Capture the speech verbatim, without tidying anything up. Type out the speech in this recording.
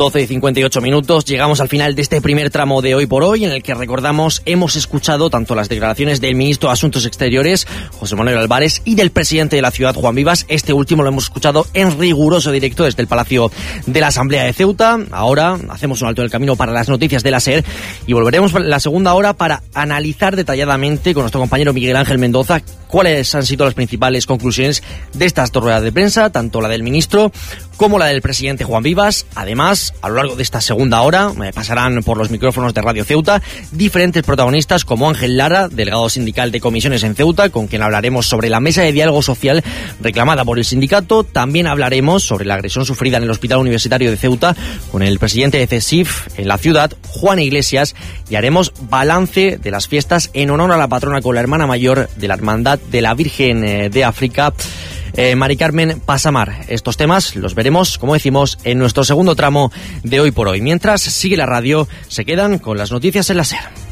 doce y cincuenta y ocho minutos, llegamos al final de este primer tramo de Hoy por Hoy, en el que recordamos hemos escuchado tanto las declaraciones del ministro de Asuntos Exteriores, José Manuel Álvarez, y del presidente de la ciudad, Juan Vivas. Este último lo hemos escuchado en riguroso directo desde el Palacio de la Asamblea de Ceuta. Ahora hacemos un alto en el camino para las noticias de la SER y volveremos la segunda hora para analizar detalladamente con nuestro compañero Miguel Ángel Mendoza cuáles han sido las principales conclusiones de estas dos ruedas de prensa, tanto la del ministro como la del presidente Juan Vivas. Además, a lo largo de esta segunda hora eh, pasarán por los micrófonos de Radio Ceuta diferentes protagonistas como Ángel Lara, delegado sindical de comisiones en Ceuta, con quien hablaremos sobre la mesa de diálogo social reclamada por el sindicato. También hablaremos sobre la agresión sufrida en el Hospital Universitario de Ceuta con el presidente de CESIF en la ciudad, Juan Iglesias, y haremos balance de las fiestas en honor a la patrona con la hermana mayor de la Hermandad de la Virgen de África, Eh, Mari Carmen Pasamar. Estos temas los veremos, como decimos, en nuestro segundo tramo de Hoy por Hoy. Mientras sigue la radio, se quedan con las noticias en la SER.